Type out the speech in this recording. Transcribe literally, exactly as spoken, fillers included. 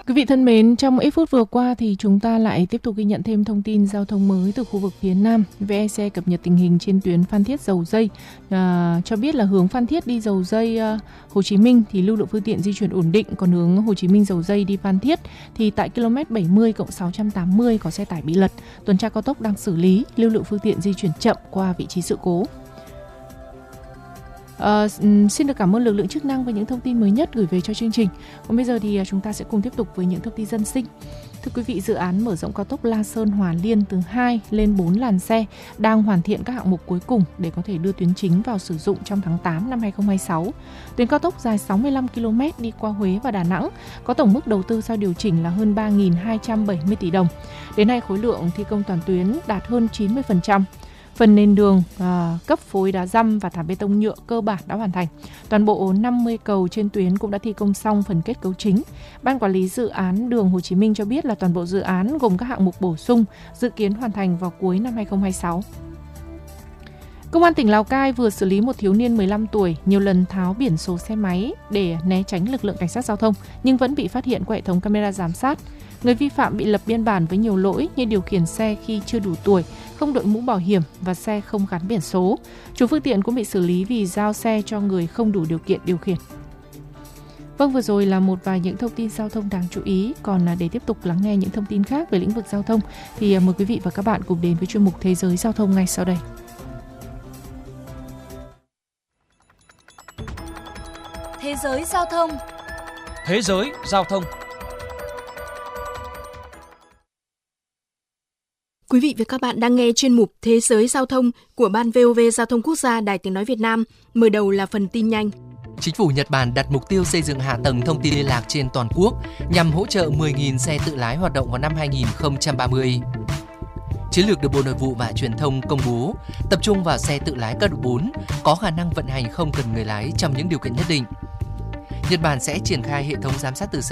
Quý vị thân mến, trong ít phút vừa qua thì chúng ta lại tiếp tục ghi nhận thêm thông tin giao thông mới từ khu vực phía Nam. vê e xê cập nhật tình hình trên tuyến Phan Thiết - Dầu Giây, à, cho biết là hướng Phan Thiết đi Dầu Giây à, Hồ Chí Minh thì lưu lượng phương tiện di chuyển ổn định, còn hướng Hồ Chí Minh - Dầu Giây đi Phan Thiết thì tại ki lô mét bảy mươi cộng sáu trăm tám mươi có xe tải bị lật. Tuần tra cao tốc đang xử lý, lưu lượng phương tiện di chuyển chậm qua vị trí sự cố. Uh, xin được cảm ơn lực lượng chức năng và những thông tin mới nhất gửi về cho chương trình. Còn bây giờ thì chúng ta sẽ cùng tiếp tục với những thông tin dân sinh. Thưa quý vị, dự án mở rộng cao tốc La Sơn - Hòa Liên từ hai lên bốn làn xe đang hoàn thiện các hạng mục cuối cùng để có thể đưa tuyến chính vào sử dụng trong tháng tám năm hai không hai sáu. Tuyến cao tốc dài sáu mươi lăm ki lô mét đi qua Huế và Đà Nẵng, có tổng mức đầu tư sau điều chỉnh là hơn ba nghìn hai trăm bảy mươi tỷ đồng. Đến nay khối lượng thi công toàn tuyến đạt hơn chín mươi phần trăm. Phần nền đường, à, cấp phối đá răm và thảm bê tông nhựa cơ bản đã hoàn thành. Toàn bộ năm mươi cầu trên tuyến cũng đã thi công xong phần kết cấu chính. Ban quản lý dự án đường Hồ Chí Minh cho biết là toàn bộ dự án gồm các hạng mục bổ sung, dự kiến hoàn thành vào cuối năm hai không hai sáu. Công an tỉnh Lào Cai vừa xử lý một thiếu niên mười lăm tuổi nhiều lần tháo biển số xe máy để né tránh lực lượng cảnh sát giao thông, nhưng vẫn bị phát hiện qua hệ thống camera giám sát. Người vi phạm bị lập biên bản với nhiều lỗi như điều khiển xe khi chưa đủ tuổi, không đội mũ bảo hiểm và xe không gắn biển số. Chủ phương tiện cũng bị xử lý vì giao xe cho người không đủ điều kiện điều khiển. Vâng, vừa rồi là một vài những thông tin giao thông đáng chú ý. Còn để tiếp tục lắng nghe những thông tin khác về lĩnh vực giao thông thì mời quý vị và các bạn cùng đến với chuyên mục Thế giới Giao thông ngay sau đây. Thế giới giao thông. Thế giới giao thông. Quý vị và các bạn đang nghe chuyên mục Thế giới giao thông của Ban vê o vê Giao thông Quốc gia Đài Tiếng nói Việt Nam. Mở đầu là phần tin nhanh. Chính phủ Nhật Bản đặt mục tiêu xây dựng hạ tầng thông tin liên lạc trên toàn quốc nhằm hỗ trợ mười nghìn xe tự lái hoạt động vào năm hai không ba mươi. Chiến lược được Bộ Nội vụ và Truyền thông công bố tập trung vào xe tự lái cấp độ bốn, có khả năng vận hành không cần người lái trong những điều kiện nhất định. Nhật Bản sẽ triển khai hệ thống giám sát từ xa